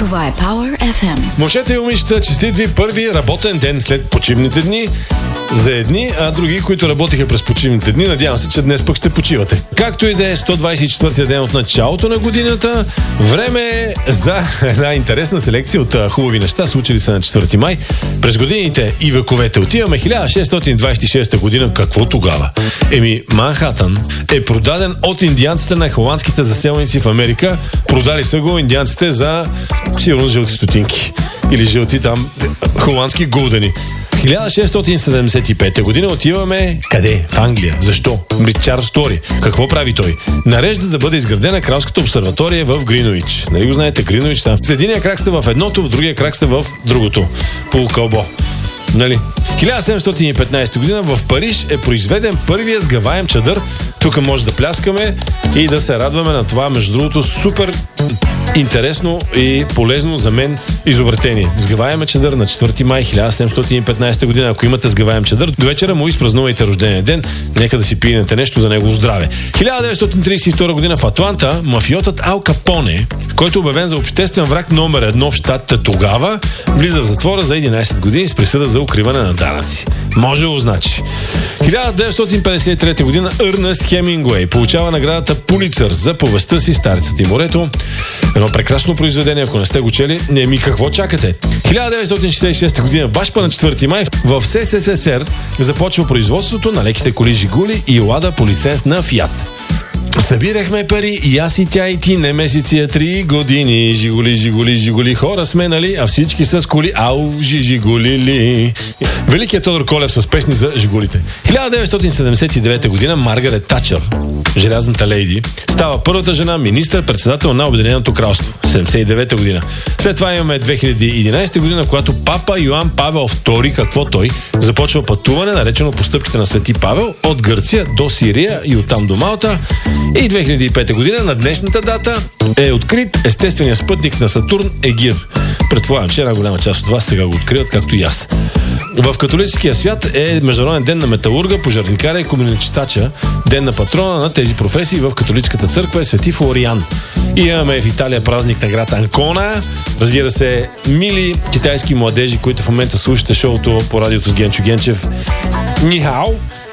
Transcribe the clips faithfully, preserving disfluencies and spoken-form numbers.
Това е Power еф ем. Момчета и момичета, честит ви първи работен ден след почивните дни. За едни, а други, които работиха през почивните дни, надявам се, че днес пък ще почивате. Както и да е сто двадесет и четвъртия ден от началото на годината, време е за една интересна селекция от хубави неща, случили се на четвърти май. През годините и вековете отиваме хиляда шестстотин двадесет и шеста година. Какво тогава? Еми, Манхатън е продаден от индианците на холандските заселници в Америка. Продали са го индианците за сигурно жълти стотинки. Или жълти там холандски гулдени. хиляда шестстотин седемдесет и пета година отиваме къде? В Англия. Защо? Чарлз Тори. Какво прави той? Нарежда да бъде изградена кралската обсерватория в Гринович. Нали го знаете? Гринович там. С единия крак сте в едното, в другия крак сте в другото. Полукълбо. Нали? хиляда седемстотин и петнадесета година в Париж е произведен първия сгъваем чадър. Тук може да пляскаме и да се радваме на това, между другото, супер интересно и полезно за мен изобретение. Сгъваем чадър на четвърти май хиляда седемстотин и петнадесета година. Ако имате сгъваем чадър, до вечера му изпразнувайте рождения ден. Нека да си пиенете нещо за негово здраве. хиляда деветстотин тридесет и втора година в Атланта мафиотът Ал Капоне, който е обявен за обществен враг номер едно в щатите тогава, влиза в затвора за единадесет години с присъда за укриване на данъци. Може го значи. хиляда деветстотин петдесет и трета година Ернест Хемингуей получава наградата Пулицър за повестта си Старецът и морето. Едно прекрасно произведение, ако не сте го чели, не ми какво чакате. хиляда деветстотин шестдесет и шеста година, баш па на четвърти май, в СССР започва производството на леките коли Жигули и Лада по лиценз на Фиат. Събирахме пари и аз и тя и ти, не месеци, а три години. Жигули, жигули, жигули, хора сме, нали? А всички с коли, ау, жигулили. Великият Тодор Колев с песни за жигулите. хиляда деветстотин седемдесет и девета година Маргарет Тачър, желязната лейди, става първата жена министър-председател на Обединеното кралство. седемдесет и девета година. След това имаме две хиляди и единадесета година, когато папа Йоан Павел втори, какво той, започва пътуване, наречено по стъпките на Свети Павел, от Гърция до Сирия и оттам до Малта. И две хиляди и пета година на днешната дата е открит естественият спътник на Сатурн Егир. Предполагам, че една голяма част от вас сега го откриват, както и аз. В католическия свят е Международен ден на металурга, пожарникаря и комуничтача, ден на патрона на тези професии. В католическата църква е Свети Флориан. И имаме в Италия празник на град Анкона. Разбира се, мили китайски младежи, които в момента слушате шоуто по радиото с Генчо Генчев. Нихао!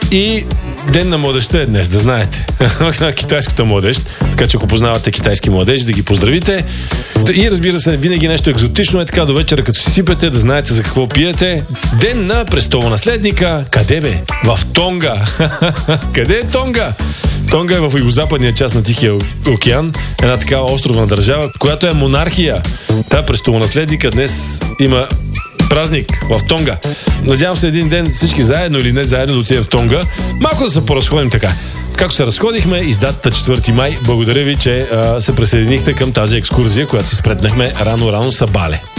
И Ден на младежта е днес, да знаете. Китайската младеж. Така че ако познавате китайски младежи, да ги поздравите. И разбира се, винаги нещо екзотично е така до вечера, като си сипете, да знаете за какво пиете. Ден на престолонаследника. Къде бе? В Тонга. Къде е Тонга? Тонга е в югозападния част на Тихия океан. Една такава островна държава, която е монархия. Та престолонаследника днес има празник в Тонга. Надявам се един ден всички заедно или не заедно да отидем в Тонга. Малко да се поразходим така. Както се разходихме, из датата четвърти май, благодаря ви, че а, се присъединихте към тази екскурзия, която си спретнахме рано-рано са бале.